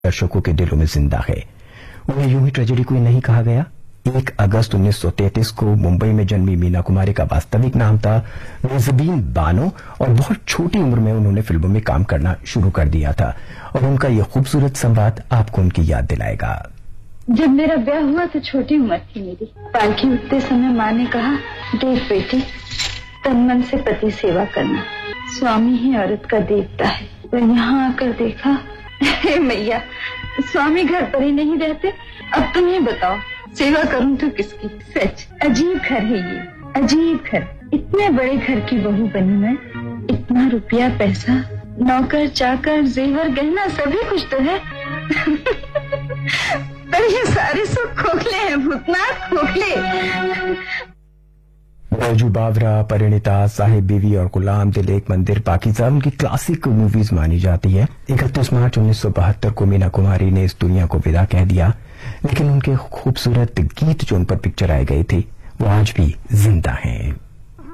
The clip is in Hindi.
दर्शकों के दिलों में जिंदा है। उन्हें यूं ही ट्रेजेडी कोई नहीं कहा गया। 1 अगस्त 1933 को मुंबई में जन्मी मीना कुमारी का वास्तविक नाम था निज़बीन बानो और बहुत छोटी उम्र में उन्होंने फिल्मों में काम करना शुरू कर दिया था और उनका यह खूबसूरत संवाद आपको उनकी याद दिलाएगा। जब मेरा ब्याह हुआ तो छोटी उम्र थी मेरी। पालकी उठते समय माँ ने कहा, देख बेटी, तन मन से पति सेवा करना, स्वामी ही औरत का देवता है। तो यहाँ आकर देखा, हे मैया, स्वामी घर पर ही नहीं रहते। अब तुम ही बताओ, सेवा करूं तो किसकी? सच अजीब घर है ये, अजीब घर। इतने बड़े घर की बहू बनी मैं, इतना रुपया पैसा, नौकर चाकर, जेवर गहना, सभी कुछ तो है। पर ये सारे सुख खोखले हैं भूतनाथ, खोखले। बैजू बावरा, परिणीता, साहिब बीवी और गुलाम दिल एक मंदिर पाकीज़ा उनकी क्लासिक मूवीज मानी जाती है। 31 मार्च 1972 को मीना कुमारी ने इस दुनिया को विदा कह दिया, लेकिन उनके खूबसूरत गीत जो उन पर पिक्चराए गए थे वो आज भी जिंदा हैं।